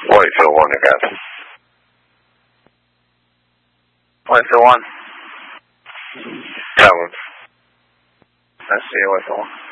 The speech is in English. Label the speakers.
Speaker 1: Whitefield 1, you got it.
Speaker 2: Whitefield 1.
Speaker 1: Tell him.
Speaker 2: I see you, Whitefield 1.